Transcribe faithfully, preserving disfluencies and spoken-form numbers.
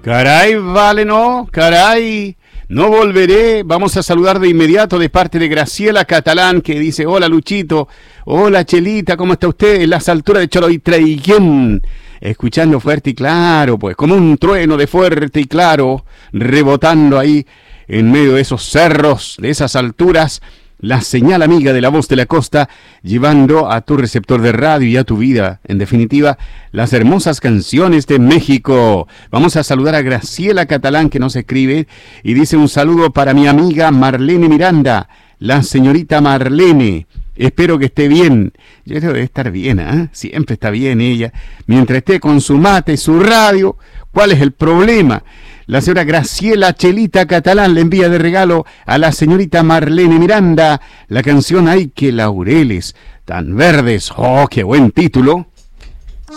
Caray, vale, no, caray, no volveré. Vamos a saludar de inmediato de parte de Graciela Catalán, que dice: hola Luchito, hola Chelita, ¿cómo está usted? En las alturas de Choroitraiguén, escuchando fuerte y claro, pues, como un trueno de fuerte y claro, rebotando ahí en medio de esos cerros, de esas alturas, la señal amiga de la voz de la costa, llevando a tu receptor de radio y a tu vida, en definitiva, las hermosas canciones de México. Vamos a saludar a Graciela Catalán, que nos escribe y dice: un saludo para mi amiga Marlene Miranda, la señorita Marlene. Espero que esté bien. Yo creo que debe estar bien, ¿eh? Siempre está bien ella. Mientras esté con su mate, su radio, ¿cuál es el problema? La señora Graciela Chelita Catalán le envía de regalo a la señorita Marlene Miranda la canción Ay, que laureles tan verdes. ¡Oh, qué buen título!